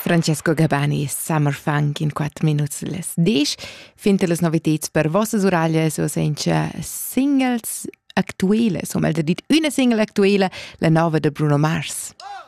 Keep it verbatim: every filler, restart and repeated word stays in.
Francesco Gabani, Summer Funk in quattro minuti les dieci. Finite las novitets per vossas uraglias o senza singles actuelle. So melder dit una single actuelle, la nova de Bruno Mars.